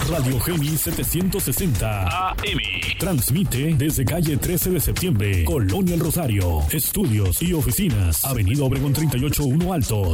Radio Génis 760 AM. Transmite desde calle 13 de septiembre, Colonia El Rosario. Estudios y oficinas, Avenida Obregón 38-1 Altos.